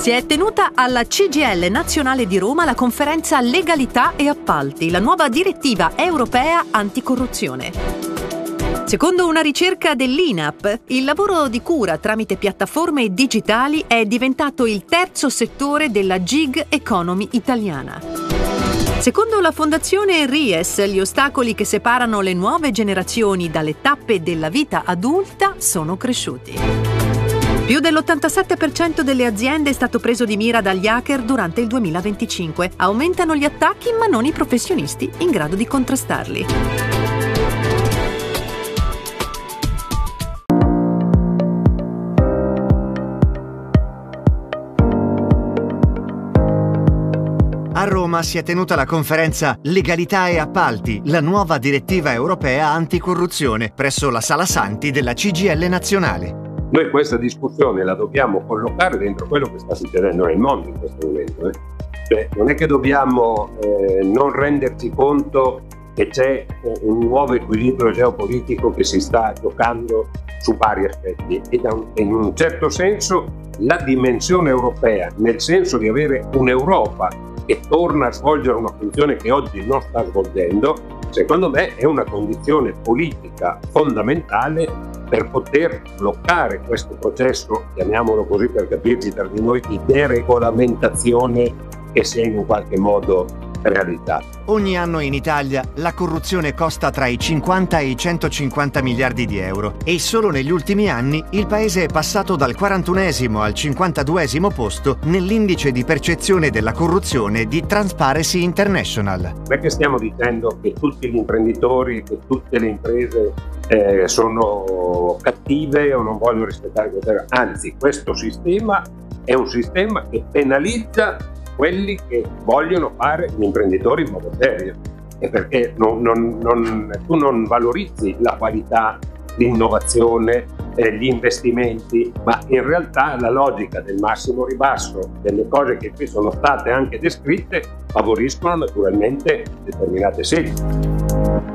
Si è tenuta alla CGIL Nazionale di Roma la conferenza Legalità e Appalti, la nuova direttiva europea anticorruzione. Secondo una ricerca dell'INAP, il lavoro di cura tramite piattaforme digitali è diventato il terzo settore della gig economy italiana. Secondo la Fondazione Ries, gli ostacoli che separano le nuove generazioni dalle tappe della vita adulta sono cresciuti. Più dell'87% delle aziende è stato preso di mira dagli hacker durante il 2025. Aumentano gli attacchi, ma non i professionisti in grado di contrastarli. A Roma si è tenuta la conferenza Legalità e Appalti, la nuova direttiva europea anticorruzione, presso la Sala Santi della CGIL nazionale. Noi questa discussione la dobbiamo collocare dentro quello che sta succedendo nel mondo in questo momento. Cioè, non è che dobbiamo non renderci conto che c'è un nuovo equilibrio geopolitico che si sta giocando su vari aspetti e in un certo senso la dimensione europea, nel senso di avere un'Europa che torna a svolgere una funzione che oggi non sta svolgendo, secondo me è una condizione politica fondamentale per poter bloccare questo processo, chiamiamolo così per capirci tra di noi, di deregolamentazione che sia in qualche modo realizzato. Ogni anno in Italia la corruzione costa tra i 50 e i 150 miliardi di euro e solo negli ultimi anni il paese è passato dal 41esimo al 52esimo posto nell'indice di percezione della corruzione di Transparency International. Non è che stiamo dicendo che tutti gli imprenditori, che tutte le imprese sono cattive o non vogliono rispettare queste, anzi questo sistema è un sistema che penalizza quelli che vogliono fare gli imprenditori in modo serio, e perché tu non valorizzi la qualità, l'innovazione, gli investimenti, ma in realtà la logica del massimo ribasso, delle cose che qui sono state anche descritte, favoriscono naturalmente determinate sedi.